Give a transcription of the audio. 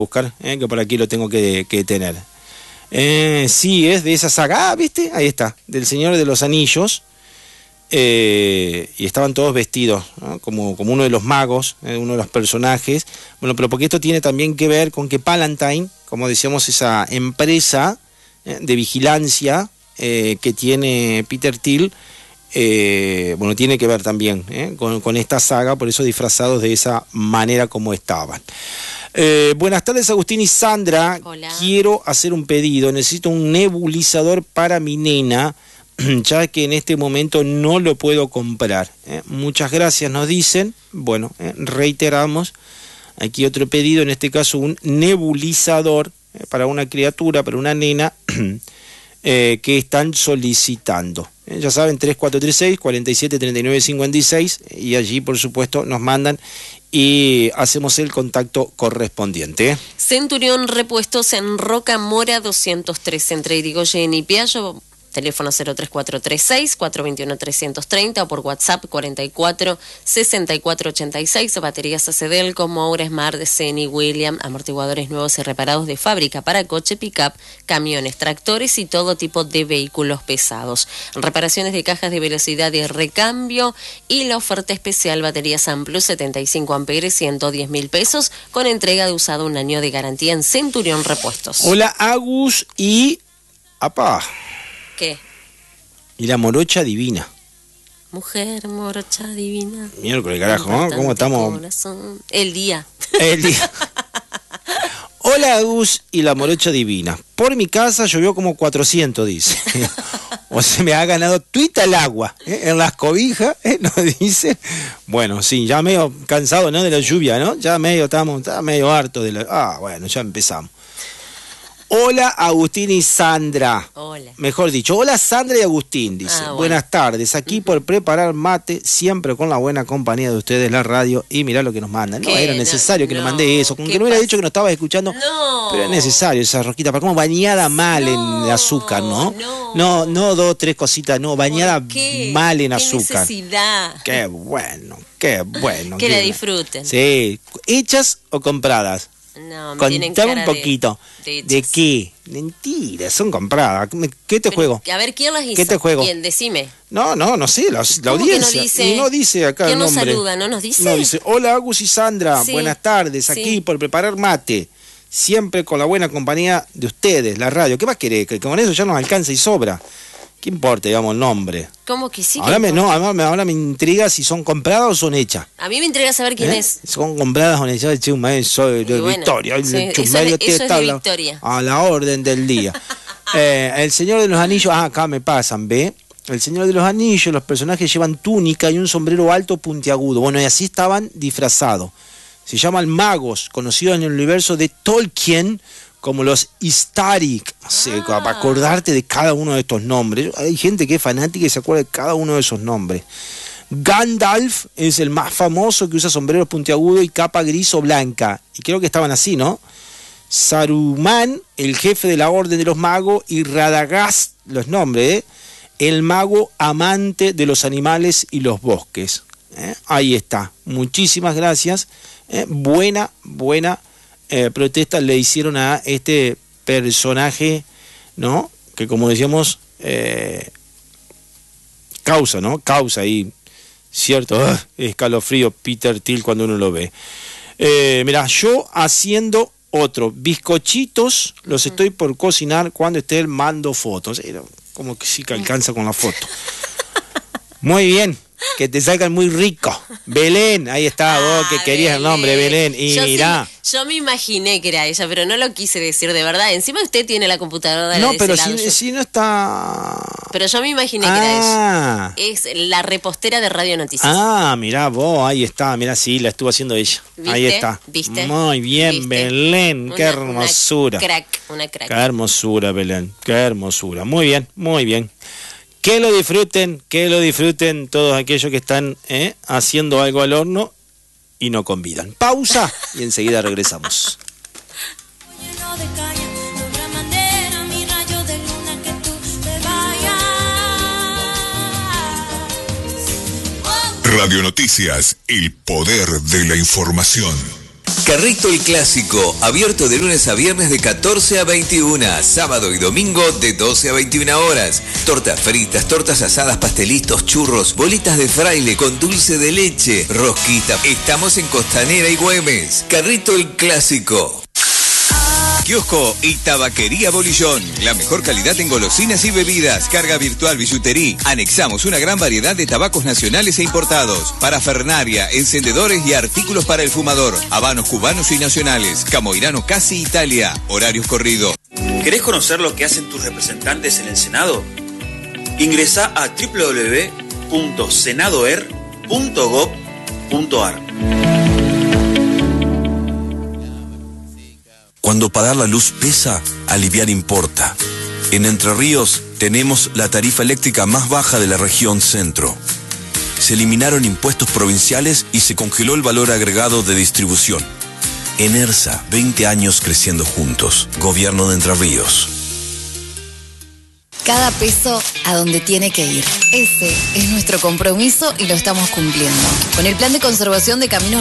buscar, que por aquí lo tengo que tener. Sí, es de esa saga, ¿viste? Ahí está, del Señor de los Anillos. Y estaban todos vestidos, ¿no? como uno de los magos, uno de los personajes. Bueno, pero porque esto tiene también que ver con que Palatine, como decíamos, esa empresa de vigilancia que tiene Peter Thiel, bueno, tiene que ver también con esta saga, por eso disfrazados de esa manera como estaban. Buenas tardes, Agustín y Sandra. Hola. Quiero hacer un pedido, necesito un nebulizador para mi nena, ya que en este momento no lo puedo comprar. Muchas gracias, nos dicen. Bueno, reiteramos aquí otro pedido, en este caso un nebulizador para una criatura, para una nena que están solicitando. Ya saben, 3436-473956, y allí por supuesto nos mandan y hacemos el contacto correspondiente. Centurión Repuestos en Roca Mora 203, entre Irigoyen y Piaggio. Teléfono 03436-421-330 o por WhatsApp 44-6486. Baterías ACDEL como Aura Smart de Ceni William. Amortiguadores nuevos y reparados de fábrica para coche, pick-up, camiones, tractores y todo tipo de vehículos pesados. Reparaciones de cajas de velocidad y recambio. Y la oferta especial baterías Amplus 75 amperes, 110.000 pesos con entrega de usado 1 año de garantía en Centurión Repuestos. Hola, Agus y... ¡Apá! ¿Qué? Y la morocha divina. Mujer morocha divina. Miércoles, carajo, ¿no? ¿Cómo estamos? Corazón. El día. El día. Hola, Agus y la morocha divina. Por mi casa llovió como 400, dice. O se me ha ganado tuita el agua, en las cobijas, nos dice. Bueno, sí, ya medio cansado, ¿no? De la lluvia, ¿no? Ya medio, estamos medio hartos de la... bueno, ya empezamos. Hola, Agustín y Sandra. Hola. Mejor dicho, hola Sandra y Agustín, dice. Bueno. Buenas tardes, aquí por preparar mate, siempre con la buena compañía de ustedes, la radio, y mirá lo que nos mandan. No era necesario que nos mande eso, con que no hubiera dicho que nos estabas escuchando, pero es necesario esa rosquita, para como bañada mal en azúcar, ¿no? No, 2, 3 cositas, no, bañada mal en azúcar. ¿Qué necesidad? Qué bueno, qué bueno. Que la disfruten. Sí, ¿hechas o compradas? No, me tienen Contame cara un poquito. ¿De qué? Mentira, son compradas. ¿Qué te juego? A ver, ¿quién las hizo? ¿Qué te juego? ¿Quién? Decime. No sé, la audiencia. No dice? No dice acá ¿Quién el nos nombre. saluda? ¿No nos dice? No dice, hola Agus y Sandra, Sí. buenas tardes, aquí por preparar mate. Siempre con la buena compañía de ustedes, la radio. ¿Qué más querés? Que con eso ya nos alcanza y sobra. ¿Qué importa, digamos, el nombre? ¿Cómo que sí? Ahora me intriga si son compradas o son hechas. A mí me intriga saber quién es. Son compradas o hechas, che, un maestro de Victoria. Sí, eso es de Victoria. A la orden del día. El Señor de los Anillos, acá me pasan, ¿ve? El Señor de los Anillos, los personajes llevan túnica y un sombrero alto puntiagudo. Bueno, y así estaban disfrazados. Se llaman magos, conocidos en el universo de Tolkien como los Istari. No sé, para acordarte de cada uno de estos nombres. Hay gente que es fanática y se acuerda de cada uno de esos nombres. Gandalf es el más famoso, que usa sombrero puntiagudo y capa gris o blanca. Y creo que estaban así, ¿no? Saruman, el jefe de la Orden de los Magos, y Radagast, los nombres, el mago amante de los animales y los bosques. Ahí está. Muchísimas gracias. Buena protesta le hicieron a este personaje, ¿no? Que como decíamos, causa ahí cierto escalofrío Peter Thiel cuando uno lo ve. Mirá, yo haciendo otro, bizcochitos, los estoy por cocinar cuando esté mando fotos. Como que sí que alcanza con la foto. Muy bien. Que te salgan muy ricos. Belén, ahí está, vos que querías el nombre, Belén. Y mirá. Yo me imaginé que era ella, pero no lo quise decir de verdad. Encima usted tiene la computadora de No, ese pero lado, si no está... Pero yo me imaginé que era ella. Es la repostera de Radio Noticias. Mirá vos, ahí está. Mirá, sí, la estuvo haciendo ella. ¿Viste? Ahí está. ¿Viste? Muy bien, ¿Viste? Belén. Qué hermosura. Una crack. Qué hermosura, Belén. Qué hermosura. Muy bien, muy bien. Que lo disfruten todos aquellos que están haciendo algo al horno y no convidan. Pausa y enseguida regresamos. Radio Noticias, el poder de la información. Carrito el Clásico, abierto de lunes a viernes de 14 a 21, sábado y domingo de 12 a 21 horas. Tortas fritas, tortas asadas, pastelitos, churros, bolitas de fraile con dulce de leche, rosquita. Estamos en Costanera y Güemes. Carrito el Clásico. Kiosco y Tabaquería Bolillón. La mejor calidad en golosinas y bebidas. Carga virtual, billutería. Anexamos una gran variedad de tabacos nacionales e importados. Parafernaria, encendedores y artículos para el fumador. Habanos cubanos y nacionales. Camoirano Casi Italia. Horarios corridos. ¿Querés conocer lo que hacen tus representantes en el Senado? Ingresá a www.senadoer.gov.ar. Cuando pagar la luz pesa, aliviar importa. En Entre Ríos tenemos la tarifa eléctrica más baja de la región centro. Se eliminaron impuestos provinciales y se congeló el valor agregado de distribución. Enersa, 20 años creciendo juntos. Gobierno de Entre Ríos. Cada peso a donde tiene que ir. Ese es nuestro compromiso y lo estamos cumpliendo. Con el plan de conservación de caminos